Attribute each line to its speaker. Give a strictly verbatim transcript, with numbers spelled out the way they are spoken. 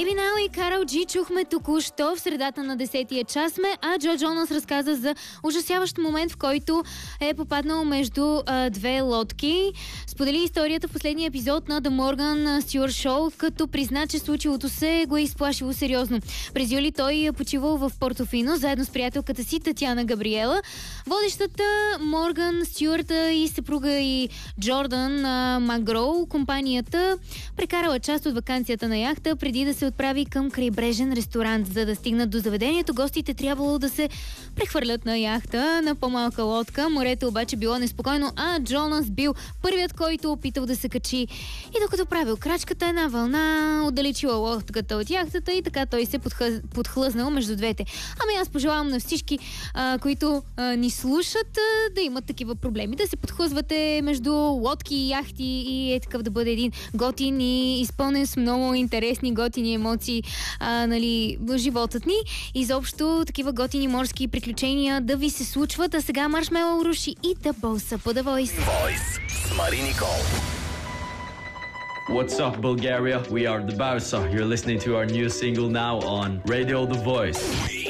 Speaker 1: Baby Now и Карл Джи чухме току-що. В средата на десетия час сме, а Джо Джонас разказа за ужасяващ момент, в който е попаднал между а, две лодки. Сподели историята в последния епизод на The Morgan Stewart Show, като призна, че случилото се го е изплашило сериозно. През юли той е почивал в Портофино, заедно с приятелката си Татяна Габриела. Водещата Морган Стюарт и съпруга и Джордан а, Магроу, компанията прекарала част от ваканцията на яхта преди да се отправи към крайбрежен ресторант. За да стигнат до заведението, гостите трябвало да се прехвърлят на яхта на по-малка лодка. Морето обаче било неспокойно, а Джонас бил първият, който опитал да се качи. И докато правил крачката, една вълна отдалечила лодката от яхтата и така той се подхъз... подхлъзнал между двете. Ами аз пожелавам на всички, а, които а, ни слушат, а, да имат такива проблеми. Да се подхлъзвате между лодки и яхти и е такъв да бъде един готин и изпълнен с много интересни, готини емоции, а, нали, животът ни. Изобщо такива готини морски приключения да ви се случват. А сега Маршмеллоу Руши и The Boss по The Voice.
Speaker 2: Voice с Мари Никол.
Speaker 3: What's up, Bulgaria? We are The Bausa. You're listening to our new single now on Radio The Voice.